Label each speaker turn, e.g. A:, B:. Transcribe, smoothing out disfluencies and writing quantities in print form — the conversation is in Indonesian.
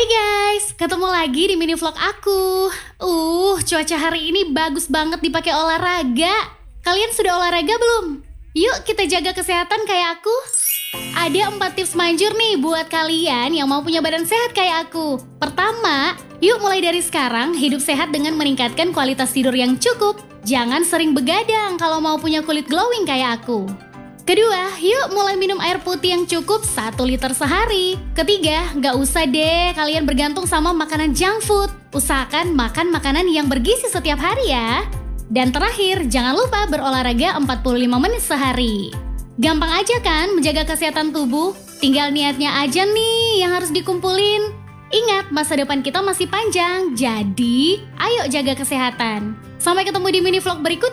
A: Hai guys, ketemu lagi di mini vlog aku. Cuaca hari ini bagus banget dipakai olahraga. Kalian sudah olahraga belum? Yuk kita jaga kesehatan kayak aku. Ada 4 tips manjur nih buat kalian yang mau punya badan sehat kayak aku. Pertama, yuk mulai dari sekarang hidup sehat dengan meningkatkan kualitas tidur yang cukup. Jangan sering begadang kalau mau punya kulit glowing kayak aku. Kedua, yuk mulai minum air putih yang cukup 1 liter sehari. Ketiga, gak usah deh kalian bergantung sama makanan junk food. Usahakan makan makanan yang bergizi setiap hari ya. Dan terakhir, jangan lupa berolahraga 45 menit sehari. Gampang aja kan menjaga kesehatan tubuh? Tinggal niatnya aja nih yang harus dikumpulin. Ingat, masa depan kita masih panjang, jadi ayo jaga kesehatan. Sampai ketemu di mini vlog berikutnya.